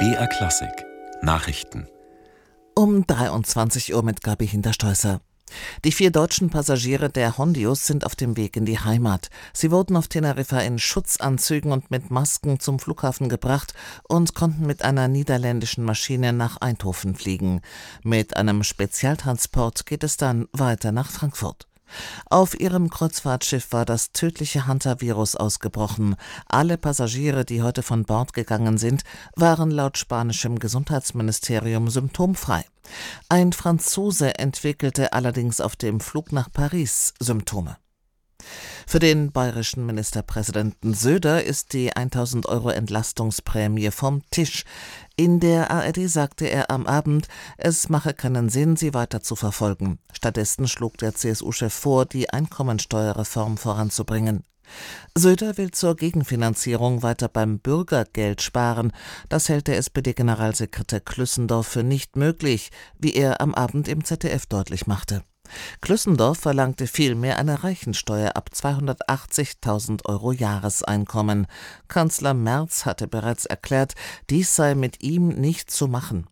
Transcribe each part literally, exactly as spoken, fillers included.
B R Klassik Nachrichten Um dreiundzwanzig Uhr mit Gabi Hinterstoisser. Die vier deutschen Passagiere der Hondius sind auf dem Weg in die Heimat. Sie wurden auf Teneriffa in Schutzanzügen und mit Masken zum Flughafen gebracht und konnten mit einer niederländischen Maschine nach Eindhoven fliegen. Mit einem Spezialtransport geht es dann weiter nach Frankfurt. Auf ihrem Kreuzfahrtschiff war das tödliche Hantavirus ausgebrochen. Alle Passagiere, die heute von Bord gegangen sind, waren laut spanischem Gesundheitsministerium symptomfrei. Ein Franzose entwickelte allerdings auf dem Flug nach Paris Symptome. Für den bayerischen Ministerpräsidenten Söder ist die tausend Euro Entlastungsprämie vom Tisch. In der A R D sagte er am Abend, es mache keinen Sinn, sie weiter zu verfolgen. Stattdessen schlug der C S U-Chef vor, die Einkommensteuerreform voranzubringen. Söder will zur Gegenfinanzierung weiter beim Bürgergeld sparen. Das hält der S P D-Generalsekretär Klüssendorf für nicht möglich, wie er am Abend im Z D F deutlich machte. Klüssendorf verlangte vielmehr eine Reichensteuer ab zweihundertachtzigtausend Euro Jahreseinkommen. Kanzler Merz hatte bereits erklärt, dies sei mit ihm nicht zu machen.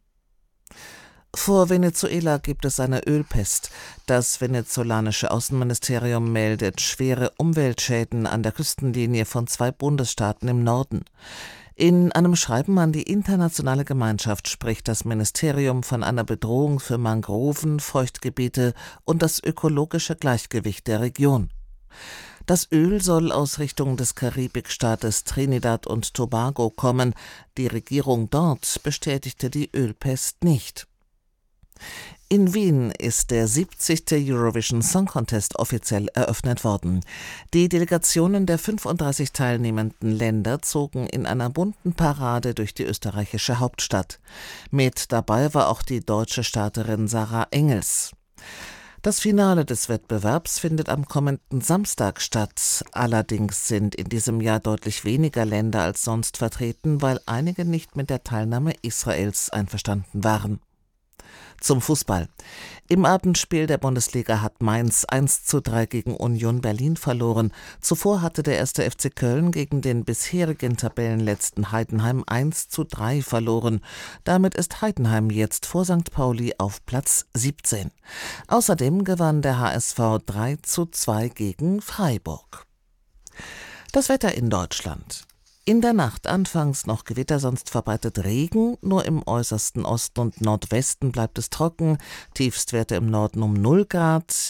Vor Venezuela gibt es eine Ölpest. Das venezolanische Außenministerium meldet schwere Umweltschäden an der Küstenlinie von zwei Bundesstaaten im Norden. In einem Schreiben an die internationale Gemeinschaft spricht das Ministerium von einer Bedrohung für Mangroven, Feuchtgebiete und das ökologische Gleichgewicht der Region. Das Öl soll aus Richtung des Karibikstaates Trinidad und Tobago kommen. Die Regierung dort bestätigte die Ölpest nicht. In Wien ist der siebzigste Eurovision Song Contest offiziell eröffnet worden. Die Delegationen der fünfunddreißig teilnehmenden Länder zogen in einer bunten Parade durch die österreichische Hauptstadt. Mit dabei war auch die deutsche Starterin Sarah Engels. Das Finale des Wettbewerbs findet am kommenden Samstag statt. Allerdings sind in diesem Jahr deutlich weniger Länder als sonst vertreten, weil einige nicht mit der Teilnahme Israels einverstanden waren. Zum Fußball. Im Abendspiel der Bundesliga hat Mainz eins zu drei gegen Union Berlin verloren. Zuvor hatte der erste F C Köln gegen den bisherigen Tabellenletzten Heidenheim eins zu drei verloren. Damit ist Heidenheim jetzt vor Sankt Pauli auf Platz siebzehn. Außerdem gewann der H S V drei zu zwei gegen Freiburg. Das Wetter in Deutschland. In der Nacht anfangs noch Gewitter, sonst verbreitet Regen. Nur im äußersten Osten und Nordwesten bleibt es trocken. Tiefstwerte im Norden um null Grad,